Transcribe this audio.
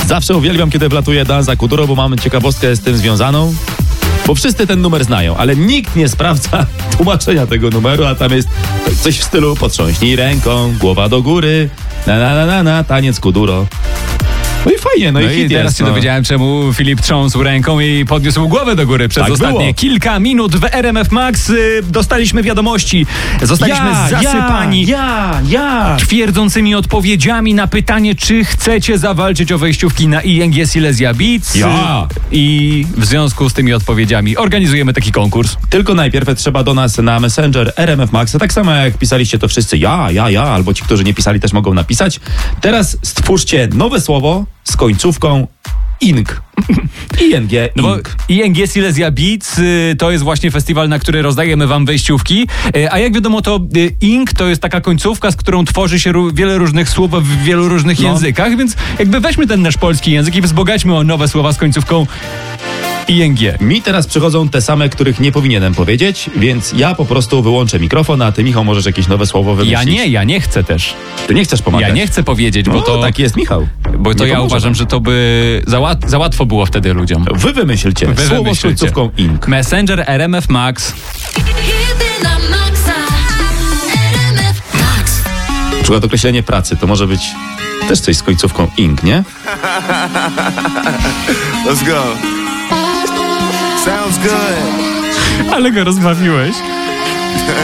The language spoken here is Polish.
Zawsze uwielbiam, kiedy wlatuje Danza Kuduro, bo mamy ciekawostkę z tym związaną. Bo wszyscy ten numer znają, ale nikt nie sprawdza tłumaczenia tego numeru, a tam jest coś w stylu potrząśnij ręką, głowa do góry, na, taniec Kuduro. No i fajnie, no i hit teraz jest, się dowiedziałem, czemu Filip trząsł ręką i podniósł głowę do góry przez Tak ostatnie było. kilka minut w RMF Max. Dostaliśmy wiadomości, zostaliśmy zasypani twierdzącymi odpowiedziami na pytanie, czy chcecie zawalczyć o wejściówki na ING Silesia Beats. Ja. I w związku z tymi odpowiedziami organizujemy taki konkurs. Tylko najpierw trzeba do nas na Messenger RMF Max, tak samo jak pisaliście to wszyscy albo ci, którzy nie pisali, też mogą napisać. Teraz stwórzcie nowe słowo z końcówką ING. ING. No bo ING Silesia Beats to jest właśnie festiwal, na który rozdajemy wam wejściówki, a jak wiadomo to ING to jest taka końcówka, z którą tworzy się wiele różnych słów w wielu różnych językach, więc jakby weźmy ten nasz polski język i wzbogacźmy o nowe słowa z końcówką ING. Mi teraz przychodzą te same, których nie powinienem powiedzieć, więc ja po prostu wyłączę mikrofon, a ty, Michał, możesz jakieś nowe słowo wymyślić. Ja nie chcę też. Ty nie chcesz pomagać. Ja nie chcę powiedzieć, bo to... taki jest Michał. Bo to ja uważam, że to by za łatwo było wtedy ludziom. Wy wymyślcie słowo z końcówką ING. Messenger RMF Max. Na przykład określenie pracy, to może być też coś z końcówką ING, nie? Let's go. Sounds good. Ale go rozbawiłeś.